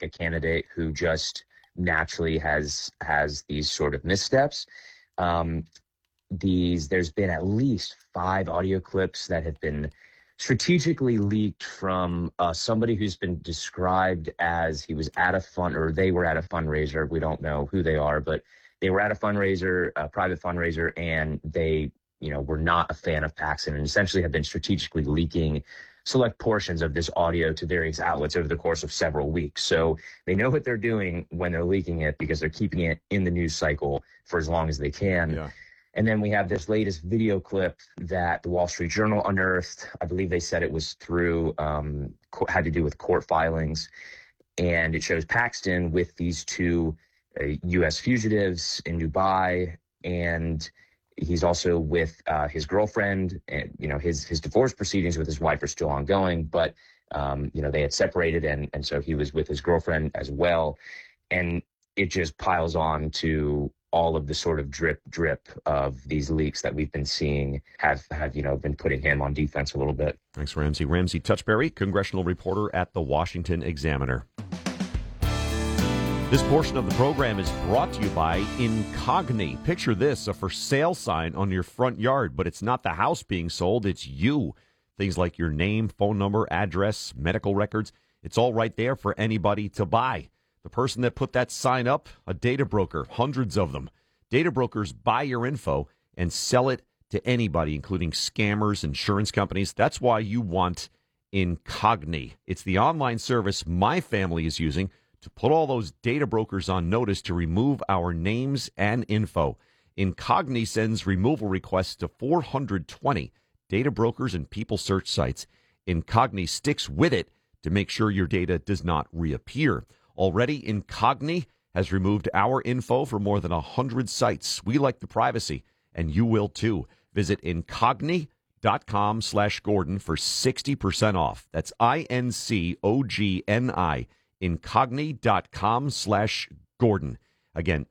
like a candidate who just naturally has these sort of missteps. There's been at least 5 audio clips that have been strategically leaked from somebody who's been described as he was at a they were at a fundraiser. We don't know who they are, but they were at a fundraiser, a private fundraiser, and they, were not a fan of Paxton and essentially have been strategically leaking select portions of this audio to various outlets over the course of several weeks. So they know what they're doing when they're leaking it because they're keeping it in the news cycle for as long as they can. Yeah. And then we have this latest video clip that the Wall Street Journal unearthed. I believe they said it was through, had to do with court filings. And it shows Paxton with these 2 U.S. fugitives in Dubai. And he's also with his girlfriend. And, his divorce proceedings with his wife are still ongoing. But, they had separated. And so he was with his girlfriend as well. And it just piles on to all of the sort of drip of these leaks that we've been seeing have been putting him on defense a little bit. Thanks, Ramsey. Ramsey Touchberry, congressional reporter at the Washington Examiner. This portion of the program is brought to you by Incogni. Picture this, a for sale sign on your front yard, but it's not the house being sold, it's you. Things like your name, phone number, address, medical records, it's all right there for anybody to buy. The person that put that sign up, a data broker, hundreds of them. Data brokers buy your info and sell it to anybody, including scammers, insurance companies. That's why you want Incogni. It's the online service my family is using to put all those data brokers on notice to remove our names and info. Incogni sends removal requests to 420 data brokers and people search sites. Incogni sticks with it to make sure your data does not reappear. Already, Incogni has removed our info for more than 100 sites. We like the privacy, and you will too. Visit Incogni.com/Gordon for 60% off. That's INCOGNI. Incogni.com/Gordon. Again,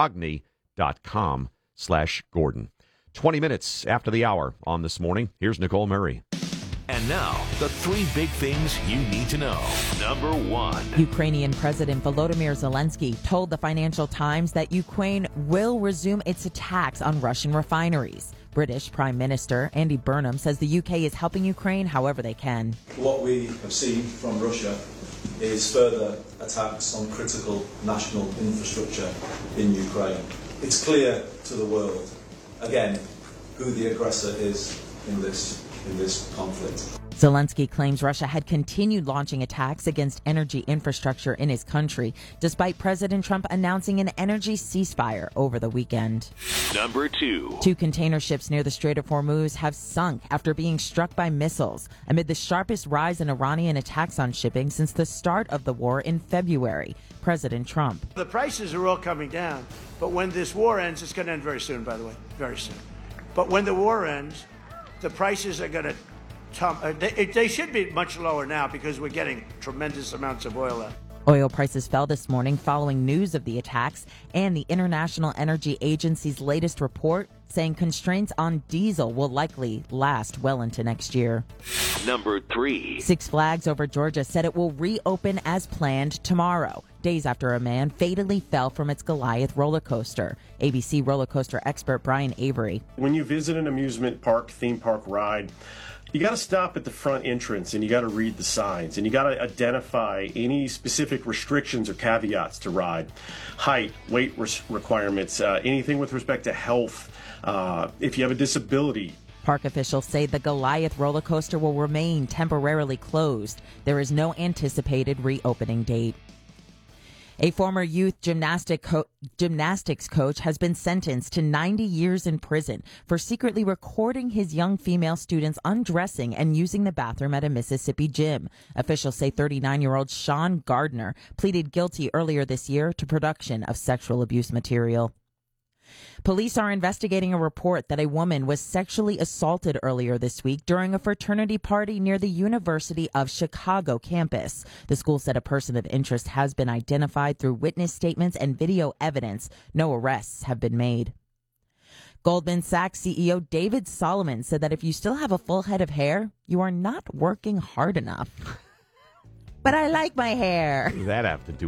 Incogni.com/Gordon. 20 minutes after the hour on This Morning. Here's Nicole Murray. And now, the 3 big things you need to know. Number 1. Ukrainian President Volodymyr Zelensky told the Financial Times that Ukraine will resume its attacks on Russian refineries. British Prime Minister Andy Burnham says the UK is helping Ukraine however they can. What we have seen from Russia is further attacks on critical national infrastructure in Ukraine. It's clear to the world, again, who the aggressor is in this conflict. Zelensky claims Russia had continued launching attacks against energy infrastructure in his country, despite President Trump announcing an energy ceasefire over the weekend. Number 2. 2 container ships near the Strait of Hormuz have sunk after being struck by missiles, amid the sharpest rise in Iranian attacks on shipping since the start of the war in February. President Trump. The prices are all coming down, but when this war ends, it's going to end very soon, by the way, very soon. But when the war ends, the prices are going to they should be much lower now because we're getting tremendous amounts of oil out. Oil prices fell this morning following news of the attacks and the International Energy Agency's latest report saying constraints on diesel will likely last well into next year. Number 3. Six Flags Over Georgia said it will reopen as planned tomorrow, days after a man fatally fell from its Goliath roller coaster. ABC roller coaster expert Brian Avery. When you visit an amusement park, theme park ride, you got to stop at the front entrance and you got to read the signs and you got to identify any specific restrictions or caveats to ride. Height, weight requirements, anything with respect to health, if you have a disability. Park officials say the Goliath roller coaster will remain temporarily closed. There is no anticipated reopening date. A former youth gymnastics coach has been sentenced to 90 years in prison for secretly recording his young female students undressing and using the bathroom at a Mississippi gym. Officials say 39-year-old Sean Gardner pleaded guilty earlier this year to production of sexual abuse material. Police are investigating a report that a woman was sexually assaulted earlier this week during a fraternity party near the University of Chicago campus. The school said a person of interest has been identified through witness statements and video evidence. No arrests have been made. Goldman Sachs CEO David Solomon said that if you still have a full head of hair, you are not working hard enough. But I like my hair. What does that have to do